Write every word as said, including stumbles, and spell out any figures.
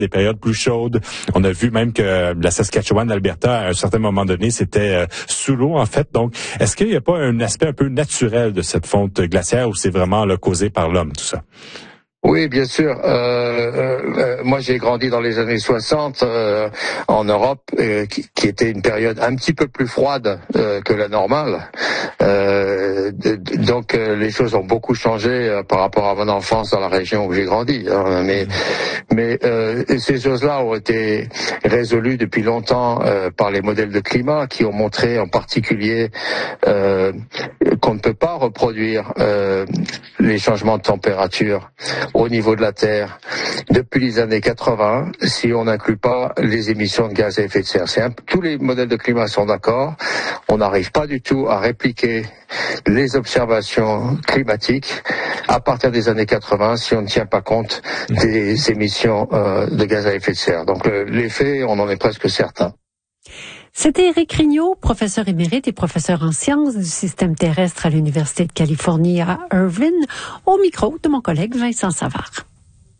des périodes plus chaudes. On a vu même que la Saskatchewan, l'Alberta, à un certain moment donné, c'était euh, sous l'eau, en fait. Donc, est-ce qu'il n'y a pas un aspect un peu naturel de cette fonte glaciaire ou c'est vraiment là, causé par l'homme, tout ça? Oui, bien sûr. Euh, euh, moi, j'ai grandi dans les années soixante euh, en Europe, euh, qui, qui était une période un petit peu plus froide euh, que la normale. Euh, donc, euh, les choses ont beaucoup changé euh, par rapport à mon enfance dans la région où j'ai grandi. Hein, mais mais euh, ces choses-là ont été résolues depuis longtemps euh, par les modèles de climat qui ont montré en particulier euh, qu'on ne peut pas reproduire euh, les changements de température au niveau de la Terre depuis les années quatre-vingts si on n'inclut pas les émissions de gaz à effet de serre. C'est un, tous les modèles de climat sont d'accord. On n'arrive pas du tout à répliquer les observations climatiques à partir des années quatre-vingts si on ne tient pas compte des émissions euh, de gaz à effet de serre. Donc le, l'effet, on en est presque certain. C'était Éric Rignot, professeur émérite et professeur en sciences du système terrestre à l'Université de Californie à Irvine, au micro de mon collègue Vincent Savard.